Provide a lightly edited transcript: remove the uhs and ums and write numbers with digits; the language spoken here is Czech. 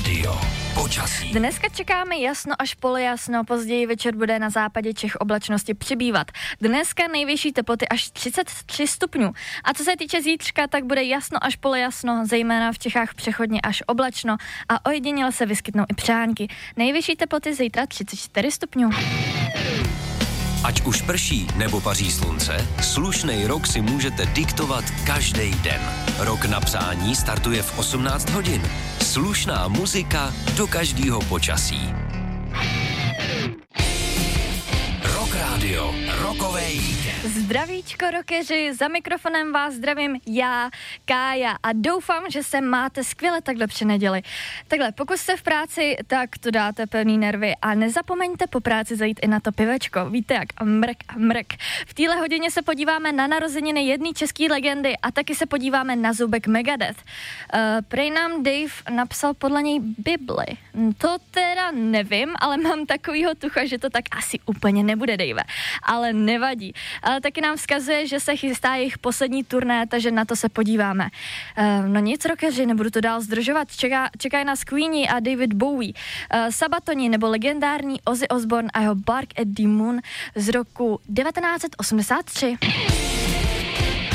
Rádio. Počasí. Dneska čekáme jasno až polojasno, později večer bude na západě Čech oblačnosti přibývat. Dneska nejvyšší teploty až 33 stupňů. A co se týče zítřka, tak bude jasno až polojasno, zejména v Čechách přechodně až oblačno a ojediněle se vyskytnou i přehánky. Nejvyšší teploty zítra 34 stupňů. Ať už prší nebo paří slunce, slušnej rok si můžete diktovat každý den. Rok na přání startuje v 18 hodin. Slušná muzika do každého počasí. Rock Radio, rokovej víkend. Zdravíčko rockeři, za mikrofonem vás zdravím já, Kája, a doufám, že se máte skvěle takhle při neděli. Takhle, pokud jste v práci, tak to dáte pevný nervy a nezapomeňte po práci zajít i na to pivečko. Víte jak, mrk. V téhle hodině se podíváme na narozeniny jedné české legendy a taky se podíváme na zubek Megadeth. Prej nám Dave napsal podle něj Bibli. To teda nevím, ale mám takovýho tucha, že to tak asi úplně nebude, Dave. Ale nevadí. Ale taky nám vzkazuje, že se chystá jejich poslední turné, takže na to se podíváme. No nic, rockeři, nebudu to dál zdržovat. Čekají nás Queenie a David Bowie. Sabatoni nebo legendární Ozzy Osbourne a jeho Bark at the Moon z roku 1983.